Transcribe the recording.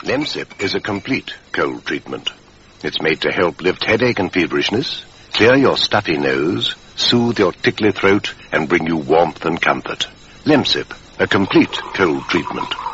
Lemsip is a complete cold treatment. It's made to help lift headache and feverishness, clear your stuffy nose, soothe your tickly throat, and bring you warmth and comfort. Lemsip, a complete cold treatment.